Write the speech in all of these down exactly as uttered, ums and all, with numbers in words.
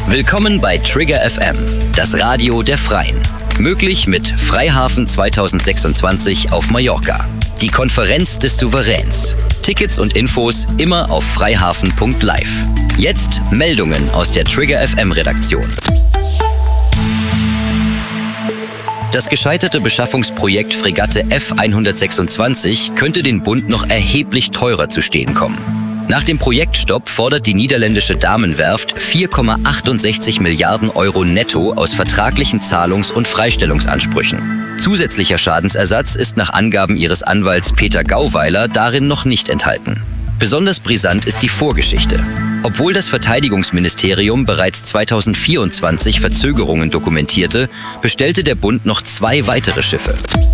Willkommen bei Trigger F M, das Radio der Freien. Möglich mit Freihafen zweitausendsechsundzwanzig auf Mallorca. Die Konferenz des Souveräns. Tickets und Infos immer auf freihafen punkt live. Jetzt Meldungen aus der Trigger F M-Redaktion. Das gescheiterte Beschaffungsprojekt Fregatte F hundertsechsundzwanzig könnte den Bund noch erheblich teurer zu stehen kommen. Nach dem Projektstopp fordert die niederländische Damenwerft vier Komma achtundsechzig Milliarden Euro netto aus vertraglichen Zahlungs- und Freistellungsansprüchen. Zusätzlicher Schadensersatz ist nach Angaben ihres Anwalts Peter Gauweiler darin noch nicht enthalten. Besonders brisant ist die Vorgeschichte. Obwohl das Verteidigungsministerium bereits zweitausendvierundzwanzig Verzögerungen dokumentierte, bestellte der Bund noch zwei weitere Schiffe.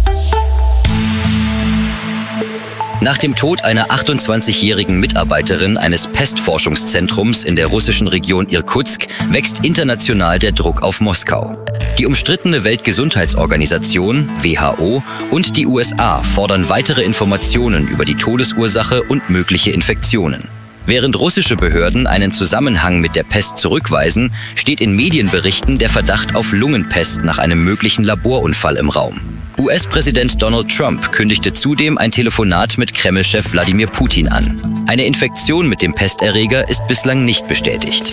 Nach dem Tod einer achtundzwanzigjährigen Mitarbeiterin eines Pestforschungszentrums in der russischen Region Irkutsk wächst international der Druck auf Moskau. Die umstrittene Weltgesundheitsorganisation W H O und die U S A fordern weitere Informationen über die Todesursache und mögliche Infektionen. Während russische Behörden einen Zusammenhang mit der Pest zurückweisen, steht in Medienberichten der Verdacht auf Lungenpest nach einem möglichen Laborunfall im Raum. U S-Präsident Donald Trump kündigte zudem ein Telefonat mit Kreml-Chef Wladimir Putin an. Eine Infektion mit dem Pesterreger ist bislang nicht bestätigt.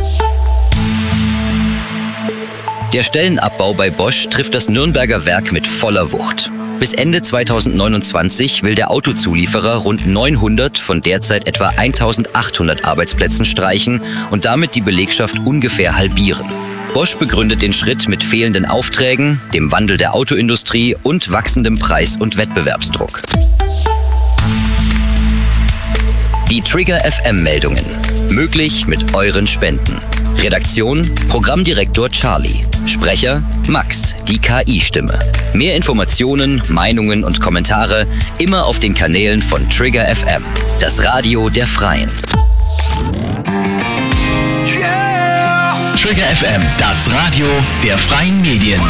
Der Stellenabbau bei Bosch trifft das Nürnberger Werk mit voller Wucht. Bis Ende zweitausendneunundzwanzig will der Autozulieferer rund neunhundert von derzeit etwa eintausendachthundert Arbeitsplätzen streichen und damit die Belegschaft ungefähr halbieren. Bosch begründet den Schritt mit fehlenden Aufträgen, dem Wandel der Autoindustrie und wachsendem Preis- und Wettbewerbsdruck. Die Trigger F M-Meldungen. Möglich mit euren Spenden. Redaktion: Programmdirektor Charlie. Sprecher: Max, die K I-Stimme. Mehr Informationen, Meinungen und Kommentare immer auf den Kanälen von Trigger F M, das Radio der Freien. Trigger F M, das Radio der Freien Medien.